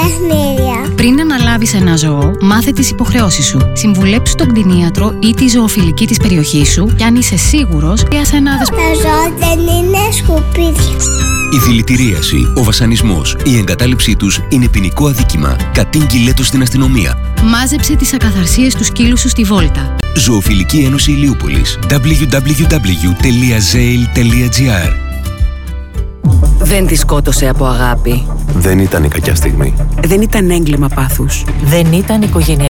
παιχνίδια. Πριν αναλάβεις ένα ζώο, μάθε τις υποχρεώσεις σου. Συμβουλέψου τον κτηνίατρο ή τη ζωοφιλική της περιοχής σου και αν είσαι σίγουρος, πιάσε ένα Τα ζώα δεν είναι σκουπίδια. Η δηλητηρίαση, ο βασανισμός, η εγκατάλειψή τους είναι ποινικό αδίκημα. Κατήγγειλέ το στην αστυνομία. Μάζεψε τις ακαθαρσίες του σκύλου σου στη βόλτα. Ζωοφιλική Ένωση Ηλιούπολης. www.zail.gr. Δεν τη σκότωσε από αγάπη. Δεν ήταν η κακιά στιγμή. Δεν ήταν έγκλημα πάθους. Δεν ήταν οικογενειακή